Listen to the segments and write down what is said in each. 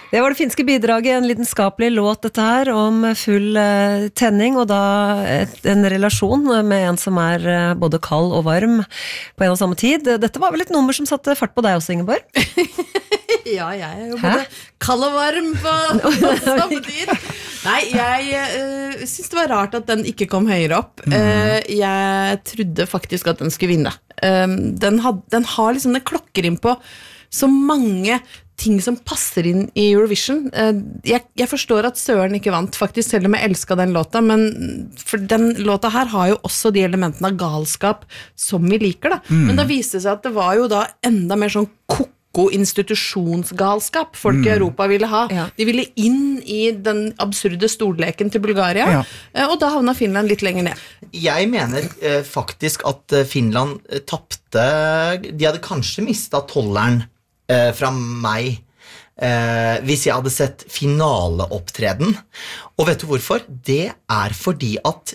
Det var det finske bidraget, en lidenskapelig låt dette her, om full tenning, og da en relasjon med en som både kald og varm på en og samme tid. Dette var vel et nummer som satte fart på deg også, Ingeborg? Ja, jeg jo både kald og varm på samme tid. Nei, jeg synes det var rart at den ikke kom høyere opp. Jeg trodde faktisk at den skulle vinne. Den har liksom, den klokker inn på så mange ting som passer inn i Eurovision. Jeg forstår at Søren ikke vant, faktisk, selv om jeg elsket den låta, men for den låta her har jo også de elementene av galskap som vi liker da. Men da viste det seg at det var jo da enda mer sånn institusjonsgalskap folk i Europa ville ha. De ville inn i den absurde storleken til Bulgaria, og da havna Finland litt lenger ned. Jeg mener faktisk at Finland tappte, de hadde kanskje mistet tolleren fra meg hvis jeg hadde sett finaleopptreden. Og vet du hvorfor? Det fordi at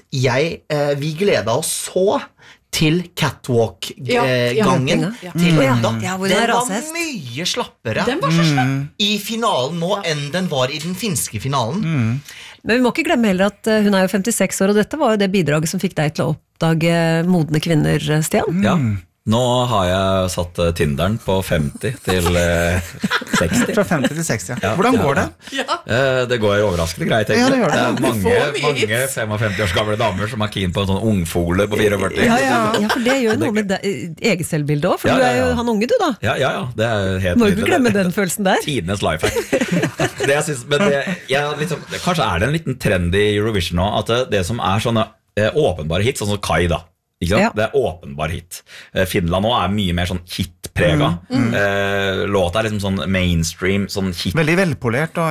vi gledet oss så til catwalk-gangen til Linda. Den var mye slappere i finalen nå enn den var i den finske finalen. Men vi må ikke glemme heller at hun jo 56 år, og dette var jo det bidraget som fikk deg til å oppdage modne kvinner, Stian. Ja. Nå har jeg satt Tinderen på 50 til 60. Fra 50 til 60, ja. Hvordan går det? Det går overraskende greit, egentlig. Det mange 55 års gamle damer som keen på en sånn ungfole på 44. Ja, for det gjør noe med eget selvbilde også, for du jo han unge, du da. Ja, det helt må ikke glemme den følelsen der. Tidenes lifehack. Det jeg synes, men liksom, kanskje det en liten trend i Eurovision nå, at det som sånne åpenbare hits, sånn som Kai da, ikke sant? Det åpenbar hit. Finland nå mye mer sånn hit-prega. Låta liksom sånn mainstream, sånn hit. Veldig velpolert.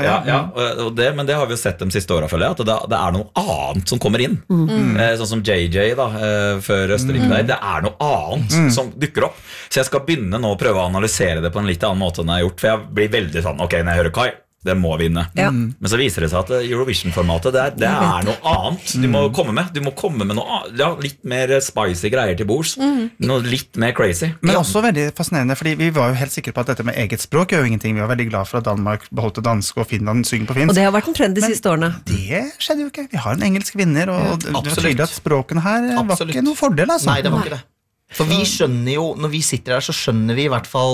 Men det har vi jo sett de siste årene, føler jeg, at det noe annet som kommer inn. Sånn som JJ da, før Østerrike der. Det noe annet som dukker opp. Så jeg skal begynne nå å prøve å analysere det på en litt annen måte enn jeg har gjort, for jeg blir veldig sånn, ok, når jeg hører Kai, det må vinne. Men så viser det seg at Eurovision-formatet det noe annet du må komme med noe litt mer spicy greier til bords, noe litt mer crazy. Men også veldig fascinerende, fordi vi var jo helt sikre på at dette med eget språk gjør jo ingenting. Vi var veldig glad for at Danmark beholdte dansk og Finland synger på finsk. Og det har vært en trend de siste årene. Det skjedde jo ikke. Vi har en engelsk vinner, og det var tydelig at språkene her var ikke noe fordel, altså. Nei, det var ikke det. For vi skjønner jo, når vi sitter her, så skjønner vi i hvert fall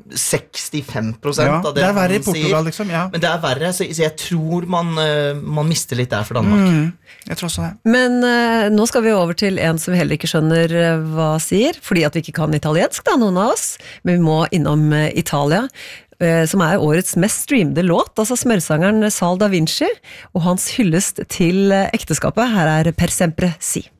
65% av det er verre i Portugal, liksom, Men det verre, så jeg tror man mister litt der for Danmark. Jeg tror også det. Men nå skal vi over til en som vi heller ikke skjønner hva sier, fordi at vi ikke kan italiensk da, noen av oss, men vi må innom Italia, som årets mest streamede låt, altså smørsangeren Sal Da Vinci, og hans hyllest til ekteskapet. Her Per Sempre Si.